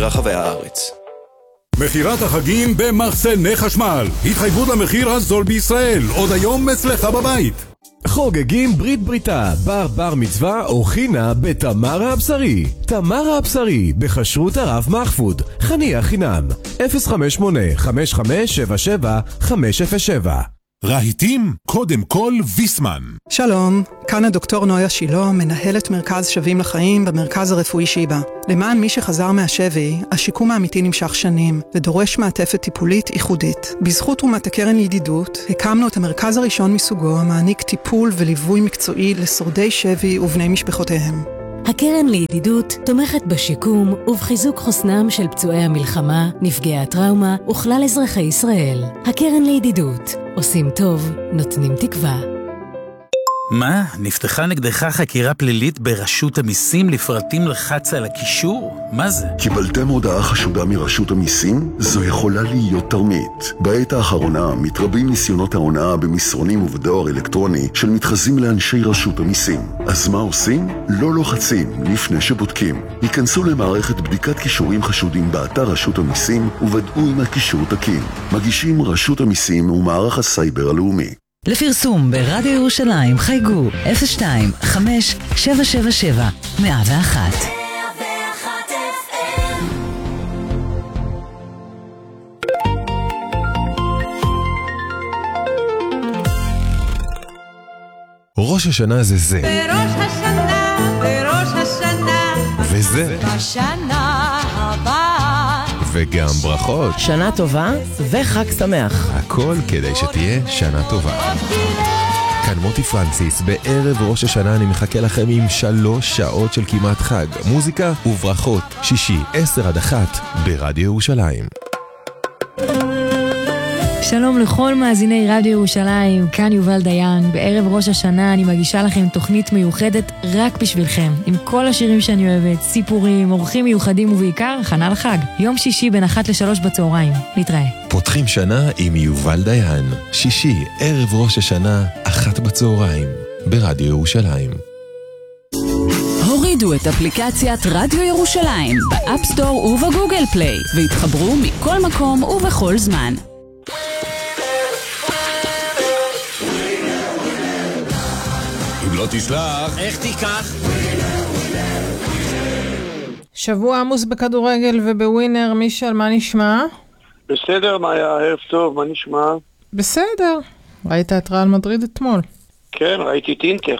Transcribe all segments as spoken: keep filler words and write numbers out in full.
רחבי הארץ. מחירת החגים במחסני חשמל. התחייבות למחיר הזול בישראל. עוד היום אצלך בבית. חוגגים ברית בריתה, בר בר מצווה או חינה בתמרה הבשרי. תמרה הבשרי, בכשרות הרב מחפוד. חניה חינם. אפס חמש שמונה חמש חמש שבע שבע חמש אפס שבע. רהיטים, קודם כל ויסמן. שלום, כאן הדוקטור נויה שילה, מנהלת מרכז שווים לחיים במרכז הרפואי שיבא. למען מי שחזר מהשבי, השיקום האמיתי נמשך שנים, ודורש מעטפת טיפולית ייחודית. בזכות תרומת הקרן לידידות, הקמנו את המרכז הראשון מסוגו, המעניק טיפול וליווי מקצועי לשורדי שבי ובני משפחותיהם. הקרן לידידות תומכת בשיקום ובחיזוק חוסנם של פצועי המלחמה, נפגעי הטראומה וכלל אזרחי ישראל. הקרן לידידות, עושים טוב, נותנים תקווה. מה? נפתחה נגדך חקירה פלילית ברשות המיסים לפרטים לחץ על הקישור? מה זה? קיבלתם הודעה חשודה מרשות המיסים? זו יכולה להיות תרמית. בעת האחרונה מתרבים ניסיונות ההונאה במסרונים ובדואר אלקטרוני של מתחזים לאנשי רשות המיסים. אז מה עושים? לא לוחצים לפני שבודקים. היכנסו למערכת בדיקת קישורים חשודים באתר רשות המיסים וודאו אם הקישור תקין. מגישים רשות המיסים ומערך הסייבר הלאומי. לפרסום ברדיו ירושלים חייגו אפס שתיים חמש שבע שבע שבע מאה ואחת. ראש השנה זה זה. בראש השנה, בראש השנה. וזה. בשנה הבאה. וגם ברכות. שנה טובה וחג שמח. הכל כדי שתהיה שנה טובה. כאן מוטי פרנסיס, בערב ראש השנה אני מחכה לכם עם שלוש שעות של כמעט חג, מוזיקה וברכות, שישי, עשר עד אחת, ברדיו ירושלים. שלום לכל מאזיני רדיו ירושלים, כאן יובל דיין. בערב ראש השנה אני מגישה לכם תוכנית מיוחדת רק בשבילכם, עם כל השירים שאני אוהבת, סיפורים, אורחים מיוחדים ובעיקר הכנה לחג. יום שישי בין אחת לשלוש בצהריים. נתראה. פותחים שנה עם יובל דיין. שישי, ערב ראש השנה, אחת בצהריים, ברדיו ירושלים. הורידו את אפליקציית רדיו ירושלים באפסטור ובגוגל פליי, והתחברו מכל מקום ובכל זמן. לא תסלח. איך תיקח? שבוע עמוס בכדורגל ובווינר. מישל, מה נשמע? בסדר, מה היה? ערב טוב, מה נשמע? בסדר. ראית את ריאל מדריד אתמול? כן, ראיתי את אינטר.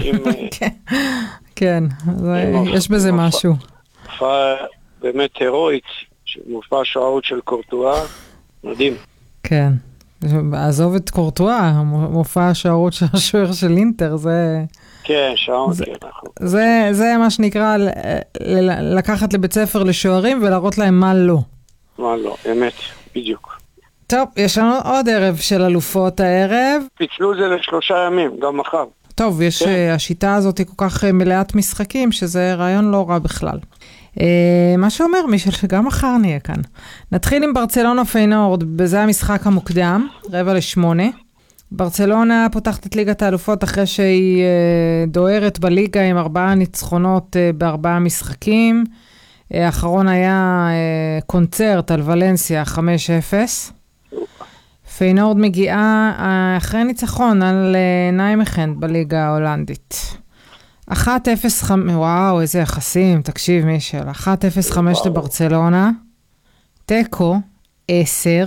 כן, יש בזה משהו. מופע באמת הירואית, מופע שעות של קורטואה, מדהים. כן. עזוב את קורטואה, מופע השערות של השוער של אינטר, זה... כן, שערות, כן. זה, זה מה שנקרא לקחת לבית ספר לשוערים ולהראות להם מה לא. מה לא, אמת, בדיוק. טוב, יש לנו עוד ערב של אלופות הערב. פיצלו זה לשלושה ימים, גם מחר. טוב, יש, כן. השיטה הזאת היא כל כך מלאת משחקים, שזה רעיון לא רע בכלל. מה שאומר מישל שגם מחר נהיה כאן. נתחיל עם ברצלונה פיינורד, בזה המשחק המוקדם, רבע לשמונה. ברצלונה פותחת את ליגת האלופות אחרי שהיא דוהרת בליגה עם ארבעה ניצחונות בארבעה משחקים. האחרון היה קונצרט על ולנסיה חמש אפס. פיינורד מגיעה אחרי ניצחון על ניימכן בליגה ההולנדית. אחת אפס חמש, וואו, איזה יחסים, תקשיב מישל, אחת אפס חמש לברצלונה, טקו, עשר,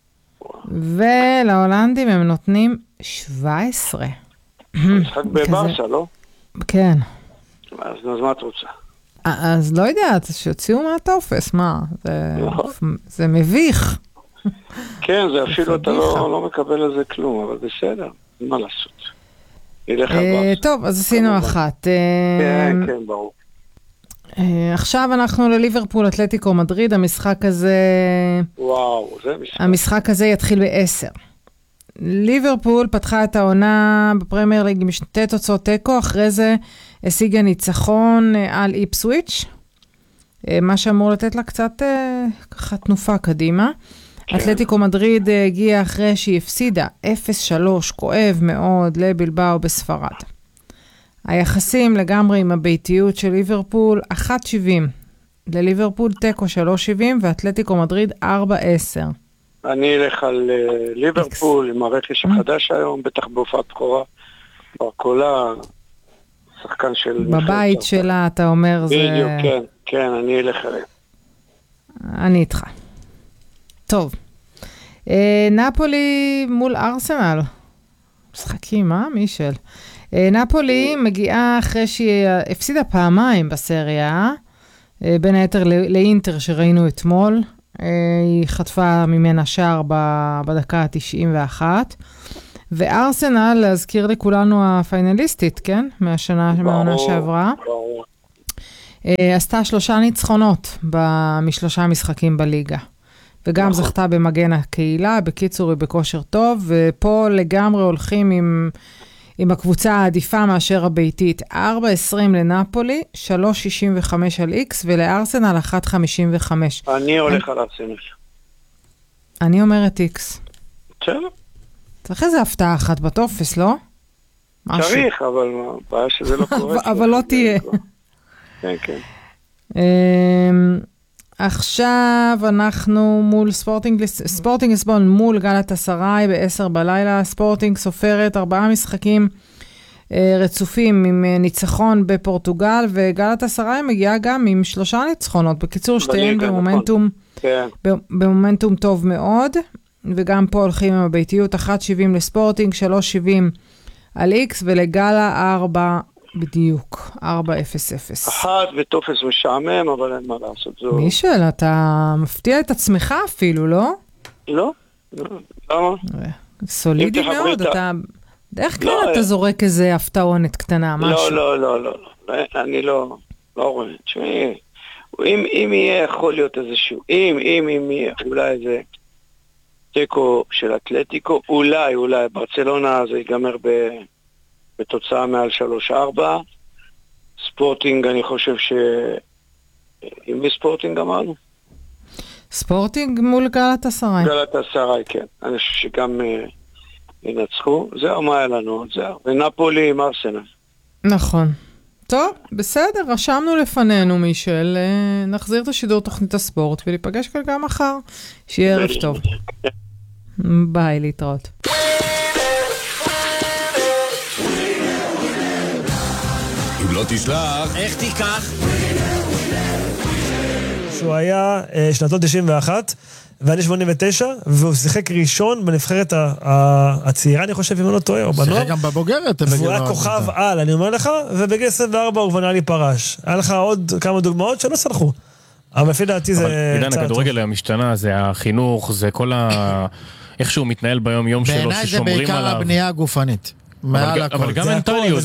ולהולנדים הם נותנים שבע עשרה. משחק בברסה, לא? כן. אז מה את רוצה? אז לא יודעת, שיוציאו מהטופס, מה? זה מביך. כן, זה אפילו אתה לא מקבל על זה כלום, אבל בסדר, מה לעשות? טוב, אז עשינו אחת. כן, כן, ברור. עכשיו אנחנו לליברפול אתלטיקו מדריד, המשחק הזה... וואו, זה משחק. המשחק הזה יתחיל בעשר. ליברפול פתחה את העונה בפרמייר ליג עם שתי תוצאות תיקו, אחרי זה השיגה ניצחון על איפסוויץ', מה שאמור לתת לה קצת ככה תנופה קדימה. אתלטיקו מדריד הגיעה אחרי שהיא הפסידה אפס שלוש, כואב מאוד, לבלבאו בספרד. היחסים לגמרי עם הביתיות של ליברפול, אחת שבעים לליברפול תיקו שלוש שבעים, ואתלטיקו מדריד ארבע עשר. אני אלך על uh, ליברפול עם הרכש החדש היום, בטח בהופעת בכורה. ברקולה, שחקן של... בבית שלה, אתה אומר, זה... בדיוק, כן, כן, אני אלך עליהם. אני איתך. טוב. אה, נפולי מול ארסנל. משחקים, אה, מישל? אה, נפולי מגיעה אחרי שהיא הפסידה פעמיים בסריה, אה, בין היתר לאינטר שראינו אתמול. אה, היא חטפה ממנה שער בדקה ה-תשעים ואחת. וארסנל, להזכיר לכולנו הפיינליסטית, כן? מהשנה, מהעונה שעברה. עשתה שלושה ניצחונות משלושה משחקים בליגה. וגם זכתה במגן הקהילה, בקיצור ובכושר טוב, ופה לגמרי הולכים עם, עם הקבוצה העדיפה מאשר הביתית. ארבע עשרים לנפולי, שלוש שישים וחמש על איקס, ולארסנל אחת חמישים וחמש. אני הולך על ארסנל. אני אומרת איקס. בסדר. צריך איזה הפתעה אחת בטופס, לא? צריך, אבל בעיה שזה לא קורה. אבל לא תהיה. כן, כן. עכשיו אנחנו מול ספורטינג, ספורטינג ליסבון מול גלאטסראי בעשר בלילה. ספורטינג סופרת ארבעה משחקים רצופים עם ניצחון בפורטוגל, וגלאטסראי מגיעה גם עם שלושה ניצחונות. בקיצור, שתיהן במומנטום, במומנטום טוב מאוד. וגם פה הולכים עם הביתיות, אחת שבעים לספורטינג, שלוש שבעים על איקס, ולגלה ארבע בדיוק, ארבע אפס אפס. אחת וטופס משעמם, אבל אין מה לעשות. זו... מישל, אתה מפתיע את עצמך אפילו, לא? לא, למה? סולידי מאוד, אתה... איך כלל אתה זורק איזה הפתעונת קטנה, משהו? לא, לא, לא, לא, אני לא, לא רואה. תשמעי, אם יהיה יכול להיות איזשהו, אם, אם, אם יהיה, אולי איזה... טקו של אתלטיקו, אולי, אולי, ברצלונה זה ייגמר ב, בתוצאה מעל שלוש ארבע. ספורטינג, אני חושב ש... עם מי ספורטינג אמרנו? ספורטינג מול גלאטסראי. גלאטסראי, כן. אני חושב שגם uh, ינצחו. זהו, מה היה לנו? זהו. ונפולי עם ארסנל. נכון. טוב, בסדר, רשמנו לפנינו, מישל. נחזיר את השידור תוכנית הספורט, ולהיפגש כאן גם מחר. שיהיה ערב טוב. ביי, להתראות. אם לא תשלח, איך תיקח? שהוא היה שנתו תשעים ואחת, ואני שמונים ותשע, והוא שיחק ראשון בנבחרת הצעירה, אני חושב, אם אני לא טועה, או בנוער. שיחק גם בבוגרת. והוא היה כוכב על, אני אומר לך, ובגיל עשרים וארבע הוא בנה לי פרש. היה לך עוד כמה דוגמאות שלא סלחו. אבל לפי דעתי זה... אבל עידן, הכדורגל המשתנה, זה החינוך, זה כל ה... איך שהוא מתנהל ביום יום שלו, ששומרים עליו. בעיניי זה בעיקר הבנייה הגופנית. אבל גם מנטליות.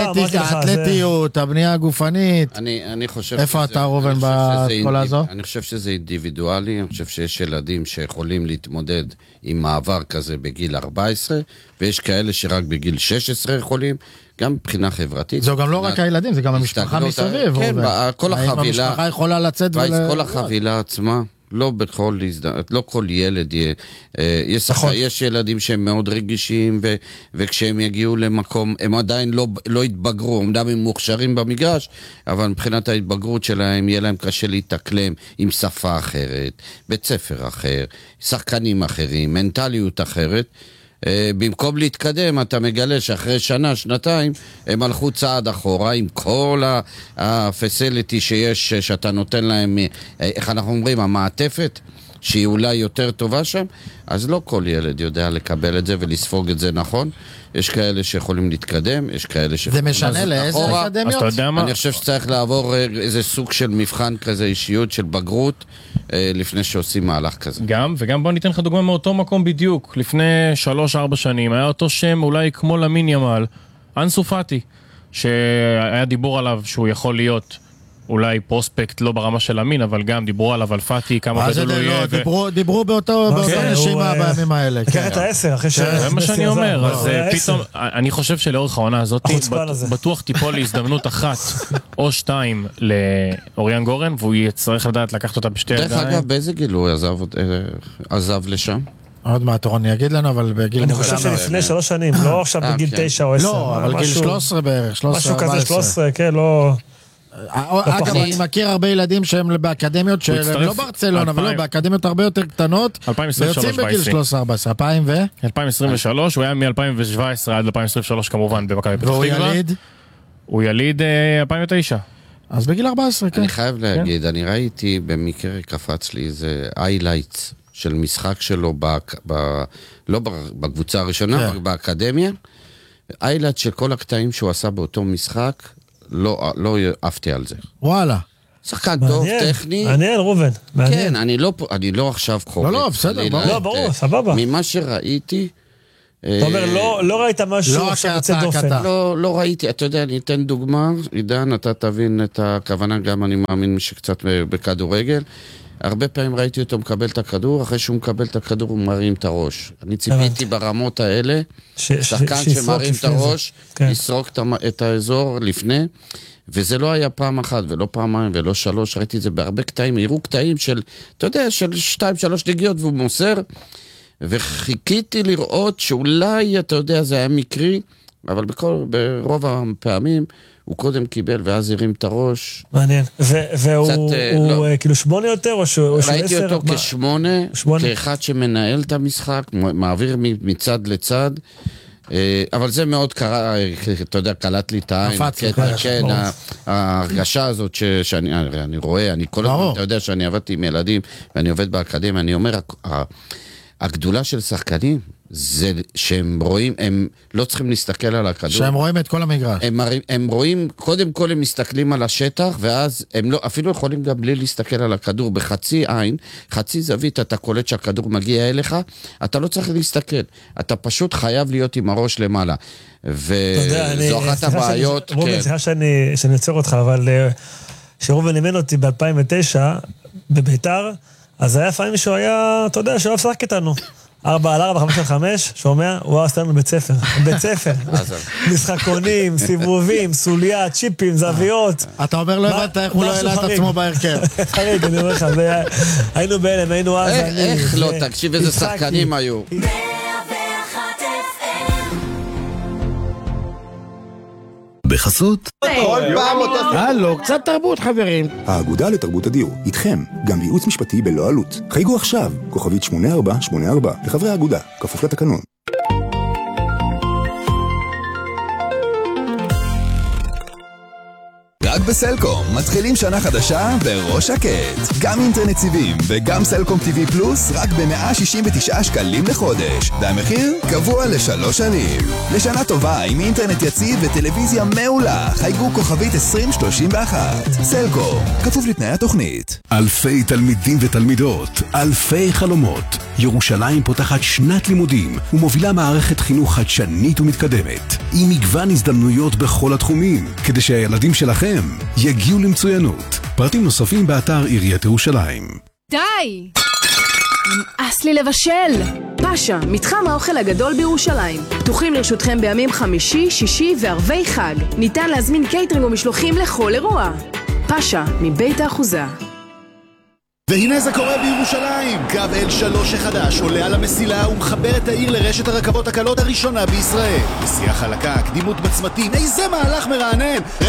האתלטיות, הבנייה הגופנית. אני חושב... איפה אתה רובן בכל הזו? אני חושב שזה אינדיבידואלי, אני חושב שיש ילדים שיכולים להתמודד עם מעבר כזה בגיל ארבע עשרה, ויש כאלה שרק בגיל שש עשרה יכולים, גם מבחינה חברתית. זו גם לא רק הילדים, זה גם המשפחה מסביב. כן, כל החבילה... המשפחה יכולה לצאת ול... כל החבילה עצמה. לא בכל הזדמנות, לא כל ילד יהיה, יש, יש ילדים שהם מאוד רגישים, ו, וכשהם יגיעו למקום, הם עדיין לא, לא התבגרו, עומדם הם מוכשרים במגרש, אבל מבחינת ההתבגרות שלהם, יהיה להם קשה להתאקלם עם שפה אחרת, בית ספר אחר, שחקנים אחרים, מנטליות אחרת, במקום להתקדם, אתה מגלה שאחרי שנה, שנתיים, הם הלכו צעד אחורה עם כל הפסיליטי שיש, שאתה נותן להם, איך אנחנו אומרים, המעטפת, שהיא אולי יותר טובה שם, אז לא כל ילד יודע לקבל את זה ולספוג את זה נכון. יש כאלה שיכולים להתקדם, יש כאלה שיכולים... זה משנה לאיזה אקדמיות? אז אתה יודע מה? אני חושב שצריך לעבור איזה סוג של מבחן כזה, אישיות של בגרות, לפני שעושים מהלך כזה. גם, וגם בוא ניתן לך דוגמה מאותו מקום בדיוק. לפני שלוש, ארבע שנים, היה אותו שם אולי כמו למין ימל, אנסו פאטי, שהיה דיבור עליו שהוא יכול להיות... אולי פרוספקט לא ברמה של המין, אבל גם דיברו עליו על פאטי, כמה גדול הוא יהיה. דיברו באותו נשימה בימים האלה. לקח את העשר, אחרי ש... זה מה שאני אומר, אז פתאום, אני חושב שלאורך העונה הזאת, בטוח טיפול להזדמנות אחת או שתיים לאוריאן גורן, והוא יצטרך לדעת לקחת אותה בשתי ידיים. דרך אגב, באיזה גיל הוא עזב לשם? עוד מה, תורן יגיד לנו, אבל בגיל... אני חושב שלפני שלוש שנים, לא עכשיו בגיל תשע או עשר. לא, אבל גיל שלוש עשרה בערך. משהו כזה, שלוש עשרה, כן, לא... אגב, אני מכיר הרבה ילדים שהם באקדמיות, שהם לא ברצלונה, אבל לא, באקדמיות הרבה יותר קטנות, ויוצאים בגיל שלוש עשרה ארבע עשרה, אלפיים ו... אלפיים עשרים ושלוש, הוא היה מ-אלפיים שבע עשרה עד אלפיים עשרים ושלוש כמובן במכבי פתח תקווה. והוא יליד? הוא יליד אלפיים ותשע. אז בגיל ארבע עשרה, כן. אני חייב להגיד, אני ראיתי במקרה קפץ לי איזה איילייטס של משחק שלו, לא בקבוצה הראשונה, באקדמיה, איילייטס של כל הקטעים שהוא עשה באותו משחק, לא, לא אהבתי על זה. וואלה. שחקן טוב, טכני. מעניין, רובן. כן, אני לא, אני לא עכשיו חובק. לא, לא, בסדר, ברור. לא, ברור, סבבה. ממה שראיתי... אתה אומר, לא ראית משהו עכשיו יוצא דופן. לא, לא ראיתי, אתה יודע, אני אתן דוגמה, עידן, אתה תבין את הכוונה, גם אני מאמין שקצת בכדורגל. הרבה פעמים ראיתי אותו מקבל את הכדור, אחרי שהוא מקבל את הכדור הוא מרים את הראש. אני ציפיתי ברמות האלה, שחקן שמרים את הראש, יסרוק את האזור לפני, וזה לא היה פעם אחת, ולא פעמיים, ולא שלוש, ראיתי את זה בהרבה קטעים, הראו קטעים של, אתה יודע, של שתיים, שלוש נגיעות, והוא מוסר, וחיכיתי לראות שאולי, אתה יודע, זה היה מקרי, אבל בכל, ברוב הפעמים, הוא קודם קיבל ואז הרים את הראש. מעניין. והוא כאילו שמונה יותר או שהוא עשר? ראיתי אותו כשמונה, כאחד שמנהל את המשחק, מעביר מצד לצד, אבל זה מאוד קרה, אתה יודע, קלט לי את העין. כן, ההרגשה הזאת שאני רואה, אני כל הזמן, אתה יודע שאני עבדתי עם ילדים ואני עובד באקדמיה, אני אומר, הגדולה של שחקנים זה שהם רואים, הם לא צריכים להסתכל על הכדור. שהם רואים את כל המגרש. הם, הם רואים, קודם כל הם מסתכלים על השטח, ואז הם לא, אפילו יכולים גם בלי להסתכל על הכדור, בחצי עין, חצי זווית, אתה קולט שהכדור מגיע אליך, אתה לא צריך להסתכל, אתה פשוט חייב להיות עם הראש למעלה. וזו אחת הבעיות. רובן, סליחה שאני יוצר אותך, אבל שרובן אימן אותי ב-אלפיים ותשע, בביתר, אז היה פעמים שהוא היה, אתה יודע, שהוא הפסק איתנו. ארבע על ארבע, חמש על חמש, שומע? הוא עשתה לנו בית ספר. בית ספר. משחקונים, סיבובים, סוליה, צ'יפים, זוויות. אתה אומר לא הבנת איך הוא לא העלה את עצמו בהרכב. חריג, אני אומר לך, היינו בהלם, היינו אז... איך לא, תקשיב איזה שחקנים היו. בחסות כל פעם אותו... הלו, קצת תרבות חברים. האגודה לתרבות הדיור, איתכם, גם ייעוץ משפטי בלא עלות. חייגו עכשיו, כוכבית שמונה ארבע שמונה ארבע, לחברי האגודה, כפוף לתקנון. רק בסלקום מתחילים שנה חדשה בראש שקט. גם אינטרנט סיבים וגם סלקום טיווי פלוס רק ב-מאה שישים ותשעה שקלים לחודש. והמחיר קבוע לשלוש שנים. לשנה טובה עם אינטרנט יציב וטלוויזיה מעולה. חייגו כוכבית עשרים שלושים ואחת. סלקום, כפוף לתנאי התוכנית. אלפי תלמידים ותלמידות, אלפי חלומות. ירושלים פותחת שנת לימודים ומובילה מערכת חינוך חדשנית ומתקדמת. עם מגוון הזדמנויות בכל התחומים, כדי שהילדים שלכם יגיעו למצוינות. פרטים נוספים באתר עיריית ירושלים. די! נמאס לי לבשל! פאשה, מתחם האוכל הגדול בירושלים. פתוחים לרשותכם בימים חמישי, שישי וערבי חג. ניתן להזמין קייטרינג ומשלוחים לכל אירוע. פאשה, מבית האחוזה. והנה זה קורה בירושלים. קו אל שלוש החדש עולה על המסילה ומחבר את העיר לרשת הרכבות הקלות הראשונה בישראל. נסיעה חלקה, קדימות בצמתים, איזה מהלך מרענן!